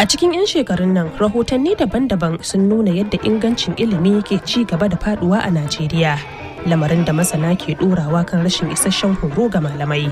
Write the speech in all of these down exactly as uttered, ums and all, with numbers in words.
A cikin 'yan shekarun nan, rahotanni daban-daban sun nuna yadda ingancin ilimi ke ci gaba da faduwa a Najeriya, lamarin da masana ke ɗorawa kan rashin isasshen horo ga malamai.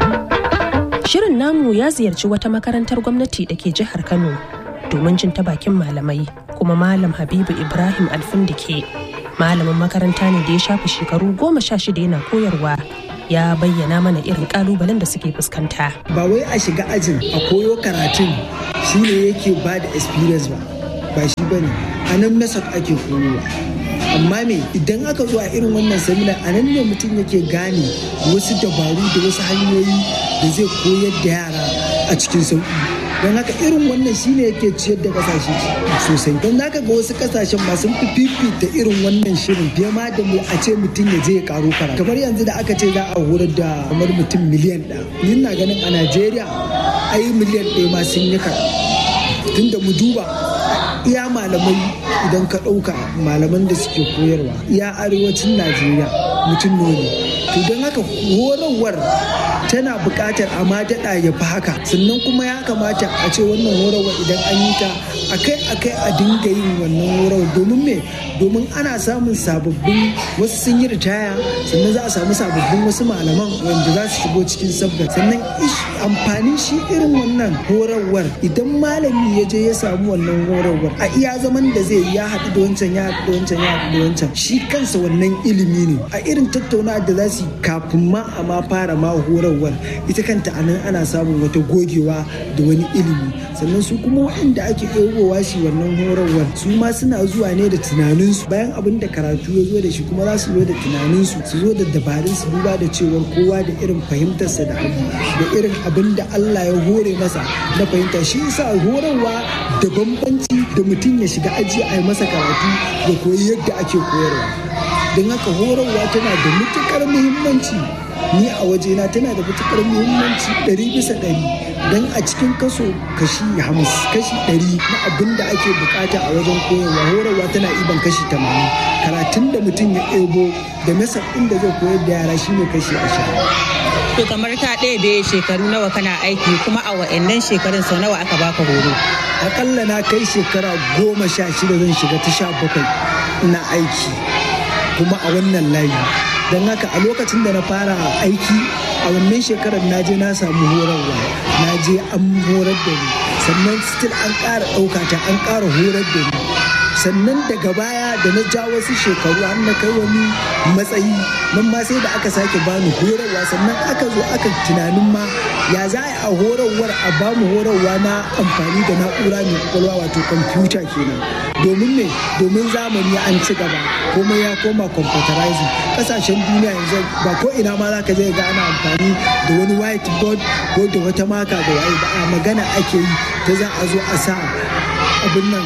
Shirin namu ya ziyarci wata makarantar gwamnati da ke jihar Kano domin jin ta bakin malamai, kuma Malam Habibu Ibrahim Alfindike, malamin makaranta ne da ya shafi shekaru goma sha shida yana koyarwa, ya bayyana mana irin kalubalen da suke fuskanta. Ba wai a shiga ajin a koyo karatun shi ne yake ba da experience ba, ba shi ba ne, a nan method ake koyowa. Amma me idan aka zo a irin wannan seminar a nan ne mutum yake gane wasu dabaru da wasu hanyoyi da zai koyar da yara a cikin sauƙi. Don haka irin wannan shine yake ciyar da kasashe sosai. Don haka ga wasu kasashen masu fifita irin wannan shirin fiye ma da a ce mutum ya je ya karo karatu. Kamar yanzu da aka ce za a horar da kamar mutum miliyan ɗaya. Ni na ganin a Najeriya ai miliyan ɗaya ma sun yi karatu. Tunda mu duba iya malamai idan ka ɗauka malaman da suke koyarwa iya arewacin Najeriya mutum ne. To don haka horarwar tana buƙatar a ma daɗa ya fi haka, sannan kuma ya kamata a ce wannan horarwa idan an yi ta akai-akai a dinga yin wannan horarwa. Domin me domin ana samun sababbin wasu sun yi ritaya, sannan za a samu sababbin wasu malaman wanda za su shigo cikin sabga. Sannan amfanin shi irin wannan horarwar idan malami ya je ya samu wannan horarwar a iya zaman da zai ya haɗu da wancan ya haɗu da wancan ya haɗu da wancan shi kansa wannan ilimi ne. A irin tattaunawa da za su yi kafin ma a ma fara ma horarwar ita kanta anan ana samun wata gogewa da wani ilimi. Sannan su kuma waɗanda ake ɗaukowa shi wannan horarwar su ma suna zuwa ne da tunaninsu, bayan abin da karatu ya zo da shi kuma za su zo da tunaninsu, su zo da dabarun su, duba da cewar kowa da irin fahimtarsa da abu da irin abin da Allah ya hore masa na fahimta. Shi yasa horarwa da bambanci da mutum ya shiga aji a yi masa karatu ya koyi yadda ake koyarwa. Don haka horarwa tana da matuƙar muhimmanci, ni a wajena tana da matuƙar muhimmanci ɗari bisa ɗari. Don a cikin kaso kashi hamis kashi ɗari na abin da ake bukata a wajen koyarwa horarwa tana iban kashi tamanin. Karatun da mutum ya ɗebo da nasar ɗin da zai koyar da yara shine kashi ashirin. To kamar ka ɗebe shekaru nawa kana aiki, kuma a wa'annan shekarun sau nawa aka baka horo? Akalla na kai shekara goma sha shida zan shiga ta sha bakwai ina aiki kuma a wannan layi. Don haka a lokacin da na fara aiki a wannan shekarar na je na samu horarwa, na je an horar da ni, sannan still an ƙara ɗauka ta an ƙara horar da ni. Sannan daga baya da na ja wasu shekaru an na kai wani matsayi nan ma sai da aka sake bani horarwa, sannan aka zo aka tunanin ma ya za a horarwar a bamu horarwa na amfani da na'ura mai kwakwalwa wato kwamfuta kenan. Domin me domin zamani an ci gaba kuma ya koma computerizing. Kasashen duniya yanzu ba ko ina ma za ka je ga ana amfani da wani whiteboard ko da wata maka da waye ba, a magana ake yi ta za a zo a sa abin nan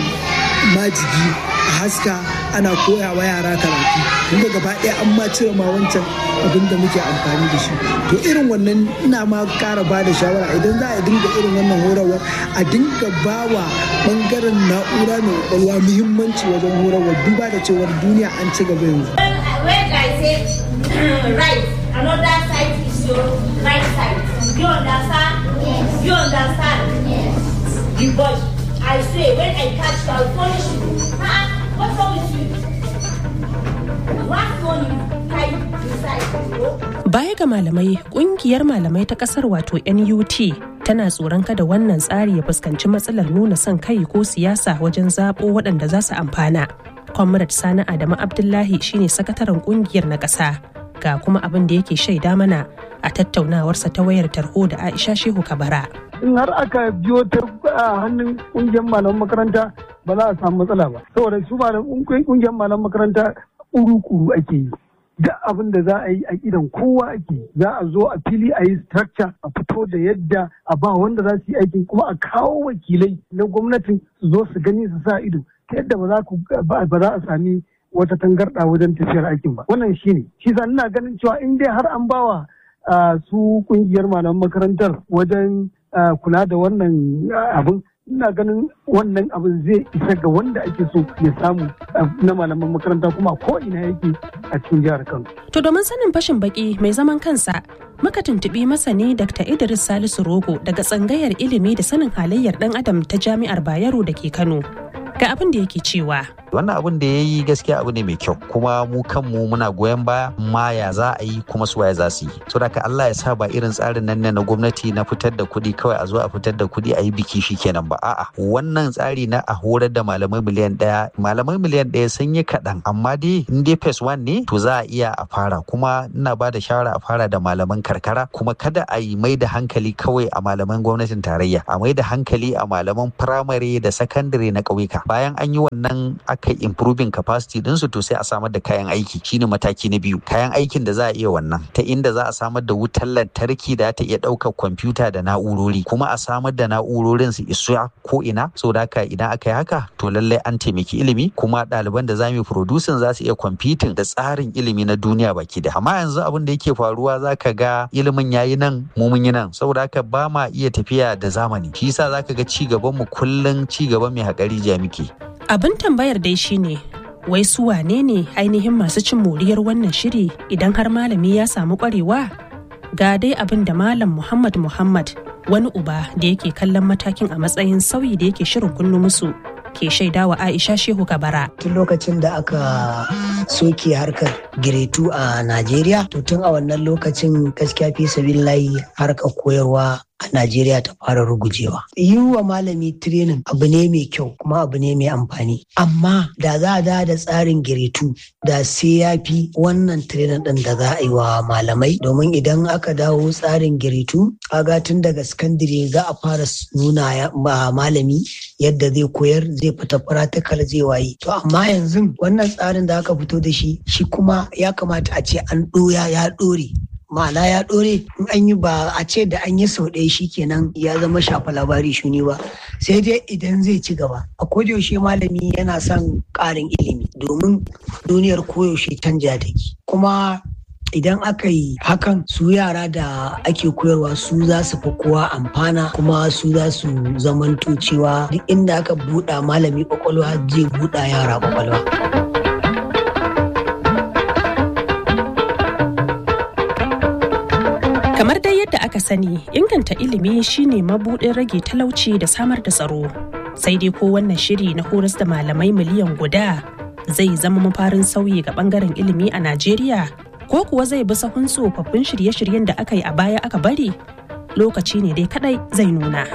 majigi a haska ana koya wa yara karatu. Inda gaba ɗaya an ma cire ma wancan abin da muke amfani da shi. To irin wannan ina ma ƙara ba da shawara idan za a dinga irin wannan horarwar a dinga ba wa ɓangaren na'ura mai ƙwaƙwalwa muhimmanci wajen horarwar, duba da cewar duniya an ci gaba yanzu. When I say right, another side is your right side. You understand? Yes. You understand? Yes. The boy, I say when I catch you, I'll punish you. Huh? What's wrong with you? What's wrong with you? Baya ga malamai, kungiyar malamai ta kasar wato N U T tana tsoron kada wannan tsari ya fuskanci matsalar nuna son kai ko siyasa wajen zaɓo waɗanda za su amfana. Comrade Sani Adamu Abdullahi shine sakataren kungiyar na ƙasa, ga kuma abin da yake shaida mana a tattaunawarsa ta wayar tarho da Aisha Shehu Kabara. In har aka biyo ta hannun kungiyar malaman makaranta ba za a samu matsala ba, saboda su kungiyar malaman makaranta kuru-kuru ake yi. Duk abin da za a yi a idan kowa ake, za a zo a fili a yi structure a fito da yadda a ba wanda za su yi aikin, kuma a kawo wakilai na gwamnatin su zo su gani su sa ido ta yadda ba za a sami wata tangarɗa wajen tafiyar aikin ba. Wannan shi ne shi sa ina ganin cewa in dai har an bawa su kungiyar malaman makarantar wajen kula da wannan abin, ina ganin wannan abin zai isa ga wanda ake so ya samu na malaman makaranta kuma ko ina yake a cikin jihar Kano. To domin sanin fashin baki mai zaman kansa muka tuntuɓi masani Dakta Idris Salisu Rogo daga tsangayar ilimi da sanin halayyar ɗan adam ta Jami'ar Bayero da ke Kano. Ga abin da yake cewa. Wannan abin da ya yi gaskiya abu ne mai kyau kuma mu kanmu muna goyon baya ma ya za a yi kuma su waye za su yi. So da Allah ya sa ba irin tsarin nan ne na gwamnati na fitar da kuɗi kawai a zo a fitar da kuɗi a yi biki shi kenan ba. A'a wannan tsari na a horar da malamai miliyan ɗaya malamai miliyan ɗaya sun yi kaɗan amma dai in dai phase one ne to za a iya a fara kuma ina ba da shawara a fara da malaman karkara kuma kada a yi mai da hankali kawai a malaman gwamnatin tarayya a mai da hankali a malaman firamare da sakandare na ƙauyuka. Bayan an yi wannan aka yi improving capacity ɗinsu to sai a samar da kayan aiki shine mataki na biyu kayan aikin da za a iya wannan ta inda za a samar da wutar lantarki da ta iya ɗaukar kwamfuta da na'urori kuma a samar da na'urorin su isa ko ina so da haka idan aka yi haka to lallai an taimaki ilimi kuma ɗaliban da za mu yi producing za su iya competing da tsarin ilimi na duniya baki da amma yanzu abin da yake faruwa za ka ga ilimin yayi nan mu mun yi nan saboda haka ba ma iya tafiya da zamani shi yasa za ka ga ci gaban mu kullum ci gaban mai haƙari jami'i. Abin tambayar dai shine wai su wane ne ainihin masu cin moriyar wannan shiri idan har malami ya samu kwarewa? Ga dai abin da Malam Muhammad Muhammad wani uba da yake kallon matakin a matsayin sauyi da yake shirin kunnu musu ke shaidawa Aisha Shehu Kabara. Tun lokacin da aka soke harkar giretu a Najeriya, to tun a wannan lokacin gaskiya fi sabilillahi harkar koyarwa a Najeriya ta fara rugujewa. Yi wa malami training abu ne mai kyau kuma abu ne mai amfani. Amma da za a da da tsarin giretu da sai ya fi wannan training ɗin da za a yi wa malamai. Domin idan aka dawo tsarin giretu, kaga tun daga sakandire za a fara nuna malami yadda zai koyar zai fita practical zai waye. To amma yanzu wannan tsarin da aka fito da shi, shi kuma ya kamata a ce an ɗoya ya ɗore. Ma'ana ya ɗore in an yi ba a ce da an yi sau ɗaya shi kenan ya zama shafa labari shuni ba sai dai idan zai ci gaba a kodayaushe malami yana son ƙarin ilimi domin duniyar koyaushe canja take kuma idan aka yi hakan su yara da ake koyarwa su za su fi kowa amfana kuma su za su zamanto cewa duk inda aka buɗa malami ƙwaƙwalwa zai buɗa yara ƙwaƙwalwa. Kamar dai yadda aka sani, inganta ilimi shine mabuɗin rage talauci da samar da tsaro. Sai dai ko wannan shiri na horas da malamai miliyan guda zai zama mafarin sauyi ga bangaren ilimi a Najeriya, ko kuwa zai bi sahun tsofaffin shirye-shiryen da aka yi a baya aka bari? Lokaci ne dai kadai zai nuna.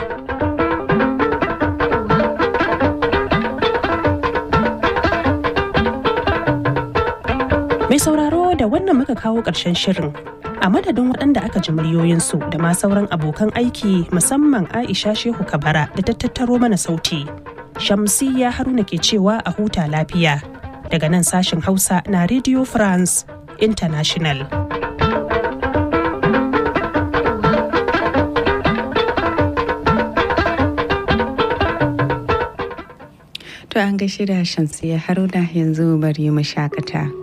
Mai sauraro da wannan muka kawo ƙarshen shirin. A madadin waɗanda aka ji muryoyinsu da ma sauran abokan aiki musamman Aisha Shehu Kabara da ta tattaro mana sauti. Shamsiyya Haruna ke cewa a huta lafiya daga nan sashen Hausa na Radio France International. To an gaishe da Shamsiyya Haruna yanzu bari mu shakata.